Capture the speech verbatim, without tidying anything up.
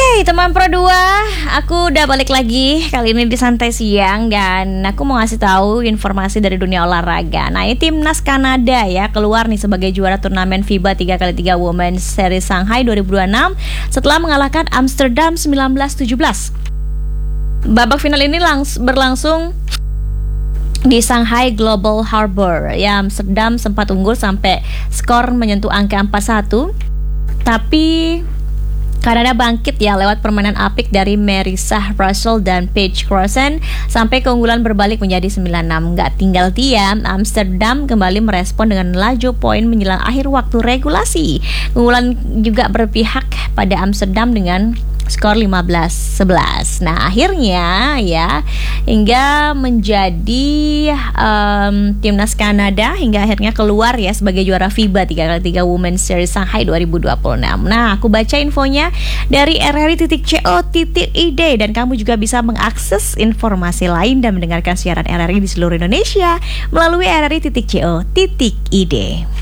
Hey teman Pro dua, aku udah balik lagi kali ini di Santai Siang dan aku mau ngasih tahu informasi dari dunia olahraga. Nah, ini timnas Kanada ya keluar nih sebagai juara turnamen FIBA tiga kali tiga Women's Series Shanghai dua ribu dua puluh enam setelah mengalahkan Amsterdam sembilan belas tujuh belas. Babak final ini langs- berlangsung di Shanghai Global Harbor. Ya, Amsterdam sempat unggul sampai skor menyentuh angka empat satu. Tapi Kanada bangkit ya lewat permainan apik dari Marissa Russell dan Paige Crossan sampai keunggulan berbalik menjadi sembilan enam. Gak tinggal diam, Amsterdam kembali merespon dengan laju poin menjelang akhir waktu regulasi. Keunggulan juga berpihak pada Amsterdam dengan skor lima belas sebelas. Nah, akhirnya ya hingga menjadi um, timnas Kanada hingga akhirnya keluar ya sebagai juara FIBA tiga kali tiga Women's Series Shanghai dua ribu dua puluh enam. Nah, aku baca infonya dari r r i titik co titik i d dan kamu juga bisa mengakses informasi lain dan mendengarkan siaran R R I di seluruh Indonesia melalui r r i titik co titik i d.